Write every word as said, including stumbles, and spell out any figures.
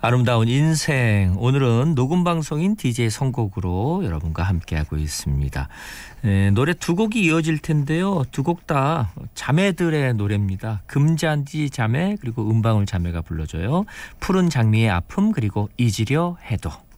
아름다운 인생, 오늘은 녹음방송인 디제이 선곡으로 여러분과 함께하고 있습니다. 에, 노래 두 곡이 이어질 텐데요. 두 곡 다 자매들의 노래입니다. 금잔디 자매 그리고 은방울 자매가 불러줘요. 푸른 장미의 아픔 그리고 잊으려 해도.